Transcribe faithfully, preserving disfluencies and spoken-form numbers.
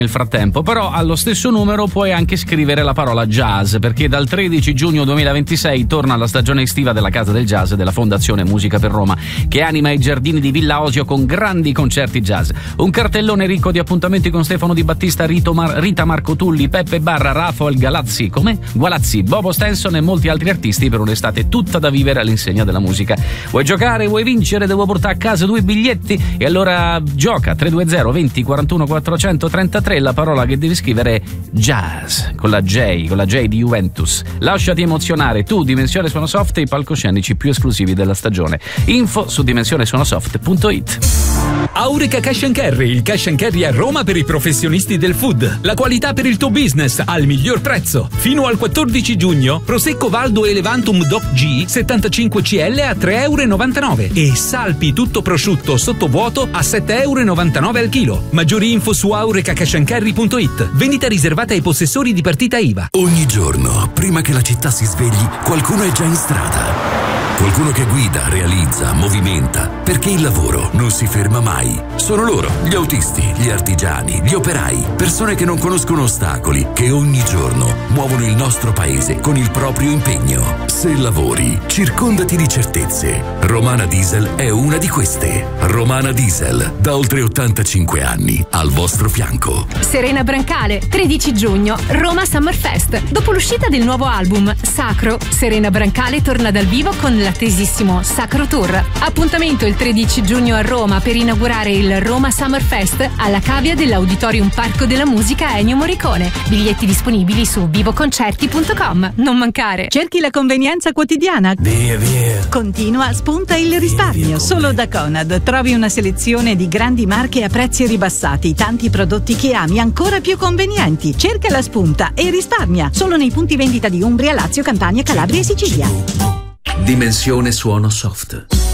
nel frattempo, però allo stesso numero puoi anche scrivere la parola jazz, perché dal tredici giugno duemilaventisei torna la stagione estiva della Casa del Jazz della Fondazione Musica per Roma, che anima i giardini di Villa Osio con grandi concerti jazz. Un cartellone ricco di appuntamenti con Stefano Di Battista, Rito Mar- Rita Marco Tulli, Peppe Barra, Rafael Galazzi, come? Gualazzi, Bobo Stenson e molti altri artisti per un'estate tutta da vivere all'insegna della musica. Vuoi giocare? Vuoi vincere? Devo portare a casa due biglietti? E allora gioca. Tre due zero venti quarantuno quattrocentotrentatré. La parola che devi scrivere è jazz, con la J, con la J di Juventus. Lasciati emozionare, tu, Dimensione Suonosoft e i palcoscenici più esclusivi della stagione. Info su dimensione suonosoft punto it. Aurica Cash and Carry, il cash and carry a Roma per i professionisti del food. La qualità per il tuo business al miglior prezzo. Fino al quattordici giugno, Prosecco Valdo Elevantum Doc G settantacinque centilitri a tre e novantanove euro e Salpi tutto prosciutto sottovuoto a sette e novantanove euro al chilo. Maggiori info su aurica cash and carry punto it. Vendita riservata ai possessori di partita I V A. Ogni giorno, prima che la città si svegli, qualcuno è già in strada. Qualcuno che guida, realizza, movimenta, perché il lavoro non si ferma mai. Sono loro, gli autisti, gli artigiani, gli operai, persone che non conoscono ostacoli, che ogni giorno muovono il nostro paese con il proprio impegno. Se lavori, circondati di certezze. Romana Diesel è una di queste. Romana Diesel, da oltre ottantacinque anni, al vostro fianco. Serena Brancale, tredici giugno, Roma Summer Fest. Dopo l'uscita del nuovo album Sacro, Serena Brancale torna dal vivo con l'attesissimo Sacro Tour. Appuntamento il tredici giugno a Roma per inaugurare il Roma Summer Fest alla cavea dell'Auditorium Parco della Musica Ennio Morricone. Biglietti disponibili su vivoconcerti punto com. Non mancare. Cerchi la convenienza quotidiana? Via via. Continua, spunta il risparmio. Via, via, Solo da Conad trovi una selezione di grandi marche a prezzi ribassati, tanti prodotti che ami ancora più convenienti. Cerca la spunta e risparmia. Solo nei punti vendita di Umbria, Lazio, Campania, Calabria e Sicilia. Dimensione Suonosoft.